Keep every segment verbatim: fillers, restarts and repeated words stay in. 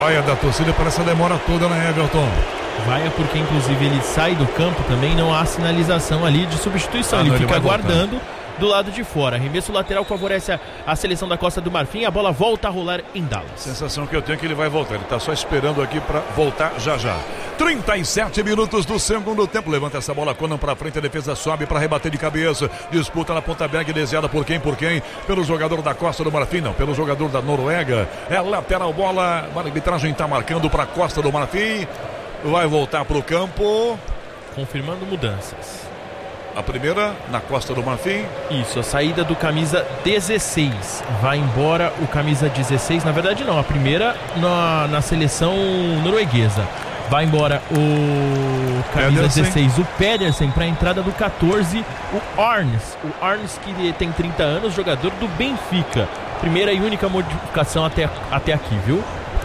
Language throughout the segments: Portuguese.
Olha, da torcida para essa demora toda, né, Everton? Vai, é porque inclusive ele sai do campo também, não há sinalização ali de substituição, ah, ele não, fica ele aguardando do lado de fora. Arremesso lateral favorece a, a seleção da Costa do Marfim, a bola volta a rolar em Dallas. Sensação que eu tenho é que ele vai voltar, ele tá só esperando aqui para voltar já já. trinta e sete minutos do segundo tempo, levanta essa bola, Conan para frente, a defesa sobe para rebater de cabeça, disputa na ponta bag, desviada por quem, por quem? Pelo jogador da Costa do Marfim, não, pelo jogador da Noruega, é lateral bola, a arbitragem tá marcando para a Costa do Marfim, vai voltar para o campo. Confirmando mudanças. A primeira na Costa do Marfim. Isso, a saída do camisa dezesseis. Vai embora o camisa dezesseis. Na verdade não, a primeira na, na seleção norueguesa. Vai embora o camisa Pedersen. dezesseis, o Pedersen, para a entrada do catorze, o Arnes. O Arnes que tem trinta anos, jogador do Benfica. Primeira e única modificação até, até aqui, viu?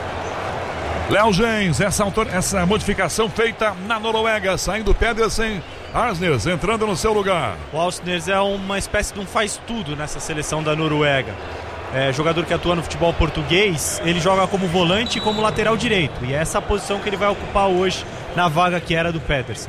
Léo Gens, essa, autor... essa modificação feita na Noruega, saindo Pedersen, Arsnes entrando no seu lugar. O Arsnes é uma espécie de um faz-tudo nessa seleção da Noruega. É, jogador que atua no futebol português, ele joga como volante e como lateral direito. E é essa a posição que ele vai ocupar hoje na vaga que era do Pedersen.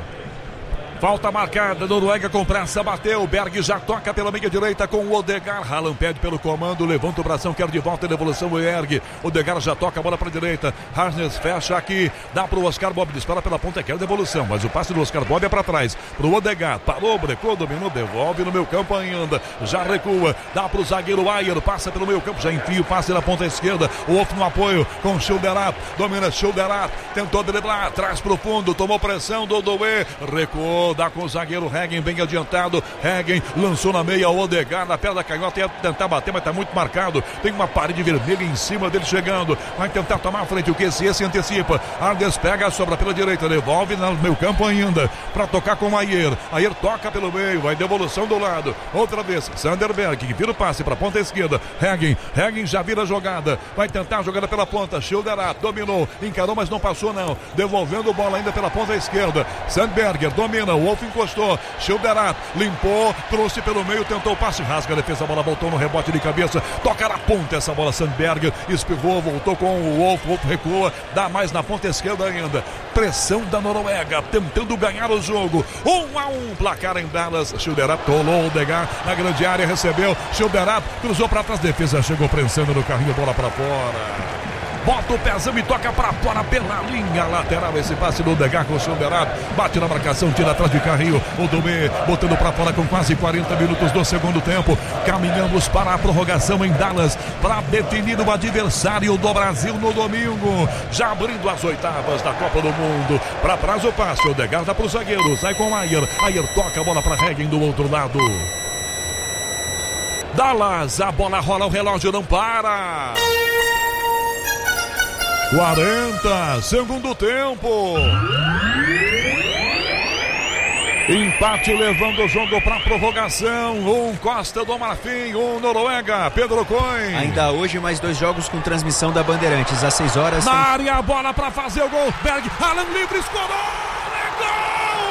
Falta marcada, Noruega com pressa, bateu, Berg já toca pela meia direita com o Odegaard, Haaland pede pelo comando, levanta o bração, quer de volta, devolução, o Erg, Odegaard já toca a bola para a direita, Arsnes fecha aqui, dá para o Oscar Bob, dispara pela ponta, quer devolução, mas o passe do Oscar Bob é para trás, para o Odegaard, parou, brecou, dominou, devolve no meio campo ainda, já recua, dá para o zagueiro Ayer, passa pelo meio campo, já enfia o passe na ponta esquerda, o Wolf no apoio com o Schilderat, domina Schilderat, tentou driblar, traz para o fundo, tomou pressão do Doué, recuou, dá com o zagueiro Heggen bem adiantado, Heggen lançou na meia, o Odegaard na perna da canhota, ia tentar bater, mas está muito marcado, tem uma parede vermelha em cima dele chegando, vai tentar tomar a frente, o que se esse antecipa, Ardes pega, sobra pela direita, devolve no meio campo ainda, para tocar com o Ayer, Ayer toca pelo meio, vai devolução do lado, outra vez, Sanderberg, que vira o passe para a ponta esquerda, Heggen, Heggen já vira a jogada, vai tentar a jogada pela ponta, Schilderat dominou, encarou, mas não passou não, devolvendo bola ainda pela ponta esquerda, Sandberger domina, o Wolf encostou, Schilderat limpou, trouxe pelo meio, tentou o passe, rasga a defesa, a bola voltou no rebote de cabeça, toca na ponta essa bola, Sandberger espirrou, voltou com o Wolf, Wolf recua, dá mais na ponta esquerda ainda, pressão da Noruega, tentando ganhar o jogo, um a um, placar em Dallas, Schilderat tolou o Odegaard na grande área, recebeu, Schilderat cruzou para trás, defesa chegou prensando no carrinho, bola para fora. Bota o pezão e toca para fora pela linha lateral. Esse passe do Odegaard com o Schilderat. Bate na marcação, tira atrás de carrinho. O Domé botando para fora com quase quarenta minutos do segundo tempo. Caminhamos para a prorrogação em Dallas para definir o adversário do Brasil no domingo. Já abrindo as oitavas da Copa do Mundo. Para trás o passe. Odegaard dá para o zagueiro. Sai com o Ayer. Ayer toca a bola para Heggen do outro lado. Dallas, a bola rola, o relógio não para. quarenta, segundo tempo. Empate levando o jogo para prorrogação. Um Costa do Marfim, um Noruega. Pedro Coin. Ainda hoje mais dois jogos com transmissão da Bandeirantes às seis horas. Na tem... área, a bola para fazer o gol. Berg, Haaland livre, escorou.